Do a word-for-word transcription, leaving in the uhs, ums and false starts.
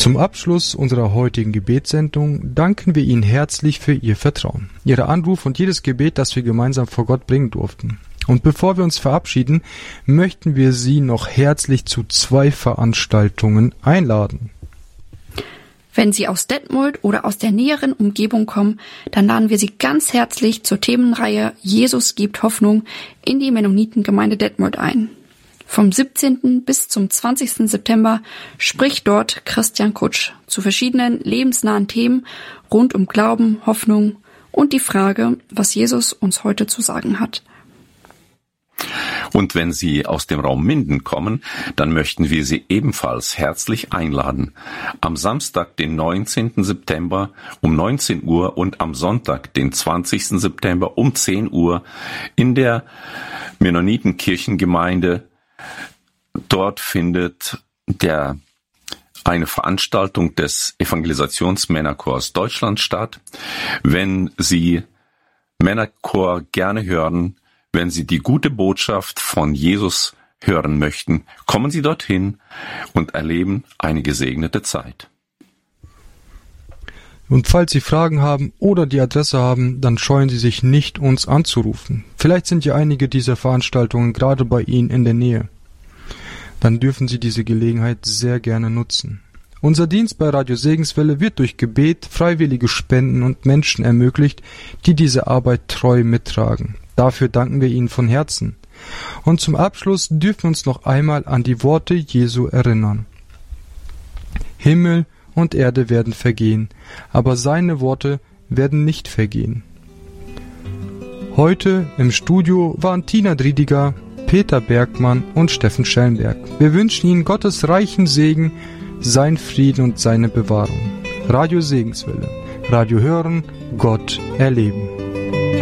Zum Abschluss unserer heutigen Gebetssendung danken wir Ihnen herzlich für Ihr Vertrauen, Ihre Anruf und jedes Gebet, das wir gemeinsam vor Gott bringen durften. Und bevor wir uns verabschieden, möchten wir Sie noch herzlich zu zwei Veranstaltungen einladen. Wenn Sie aus Detmold oder aus der näheren Umgebung kommen, dann laden wir Sie ganz herzlich zur Themenreihe Jesus gibt Hoffnung in die Mennonitengemeinde Detmold ein. Vom siebzehnten bis zum zwanzigsten September spricht dort Christian Kutsch zu verschiedenen lebensnahen Themen rund um Glauben, Hoffnung und die Frage, was Jesus uns heute zu sagen hat. Und wenn Sie aus dem Raum Minden kommen, dann möchten wir Sie ebenfalls herzlich einladen. Am Samstag, den neunzehnten September um neunzehn Uhr und am Sonntag, den zwanzigsten September um zehn Uhr in der Mennonitenkirchengemeinde. Dort findet der eine Veranstaltung des Evangelisationsmännerchors Deutschland statt. Wenn Sie Männerchor gerne hören, wenn Sie die gute Botschaft von Jesus hören möchten, kommen Sie dorthin und erleben eine gesegnete Zeit. Und falls Sie Fragen haben oder die Adresse haben, dann scheuen Sie sich nicht, uns anzurufen. Vielleicht sind ja einige dieser Veranstaltungen gerade bei Ihnen in der Nähe. Dann dürfen Sie diese Gelegenheit sehr gerne nutzen. Unser Dienst bei Radio Segenswelle wird durch Gebet, freiwillige Spenden und Menschen ermöglicht, die diese Arbeit treu mittragen. Dafür danken wir Ihnen von Herzen. Und zum Abschluss dürfen wir uns noch einmal an die Worte Jesu erinnern. Himmel und Erde werden vergehen, aber seine Worte werden nicht vergehen. Heute im Studio waren Tina Driediger, Peter Bergmann und Steffen Schellenberg. Wir wünschen Ihnen Gottes reichen Segen, sein Frieden und seine Bewahrung. Radio Segenswelle. Radio hören, Gott erleben.